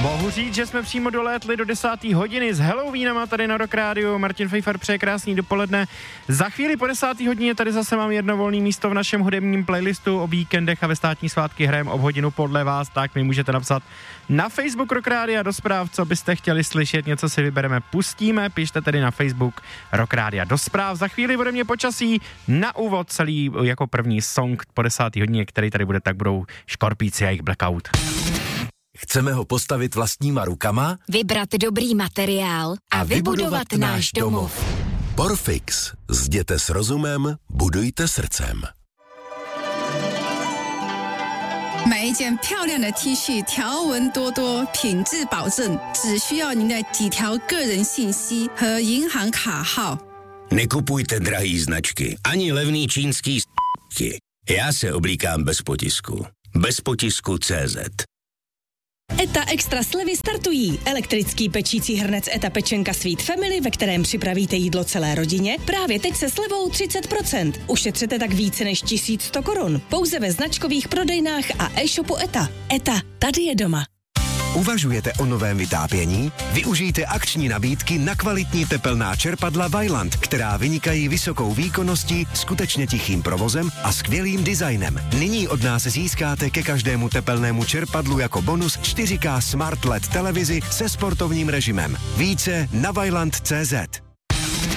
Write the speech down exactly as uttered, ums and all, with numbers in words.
Mohu říct, že jsme přímo dolétli do desáté hodiny s Halloweenama tady na Rock Rádiu. Martin Fejfar přeje krásný dopoledne. Za chvíli po desáté hodině tady zase mám jedno volné místo v našem hudebním playlistu. O víkendech a ve státní svátky hrajeme ob hodinu podle vás, tak mi můžete napsat na Facebook Rock Rádia do zpráv, co byste chtěli slyšet, něco si vybereme, pustíme, pište tedy na Facebook Rock Rádia do zpráv. Za chvíli ode mě počasí, na úvod celý jako první song po desáté hodině, který tady bude, tak budou Škorpíci a jejich Blackout. Chceme ho postavit vlastníma rukama, vybrat dobrý materiál a, a vybudovat náš domov. Porfix. Zděte s rozumem, budujte srdcem. 买一件漂亮的 T 恤，条纹多多，品质保证，只需要您的几条个人信息和银行卡号。 Nekupujte drahý značky, ani levný čínský s***ky. Já se oblíkám bez potisku. Bez potisku tečka cé zet. ETA Extra slevy startují. Elektrický pečící hrnec ETA Pečenka Sweet Family, ve kterém připravíte jídlo celé rodině, právě teď se slevou třicet procent. Ušetřete tak více než tisíc sto korun. Pouze ve značkových prodejnách a e-shopu ETA. ETA, tady je doma. Uvažujete o novém vytápění? Využijte akční nabídky na kvalitní tepelná čerpadla Vaillant, která vynikají vysokou výkonností, skutečně tichým provozem a skvělým designem. Nyní od nás získáte ke každému tepelnému čerpadlu jako bonus čtyři ká Smart el é dé televizi se sportovním režimem. Více na vaillant tečka cé zet.